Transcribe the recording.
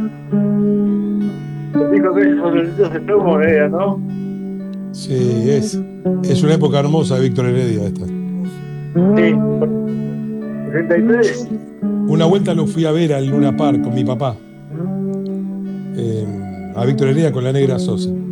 Dijo que es Josecito se fue Morea, ¿no? Sí, es una época hermosa de Víctor Heredia esta. Sí, 83. Una vuelta lo fui a ver al Luna Park con mi papá, a Víctor Heredia con la Negra Sosa.